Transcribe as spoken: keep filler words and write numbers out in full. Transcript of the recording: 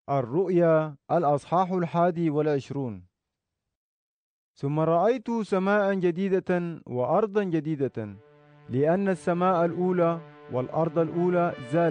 الرؤيا الأصحاح الحادي والعشرون. ثم رأيت سماء جديدة وأرضا جديدة، لأن السماء الأولى والأرض الأولى زالت،